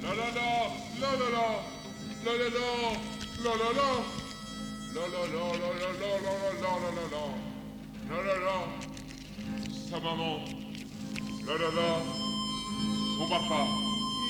La la la, la la la, la la la, la la la, la la la, la la la, la la la, la la la, la la la, sa maman, la la la, son papa.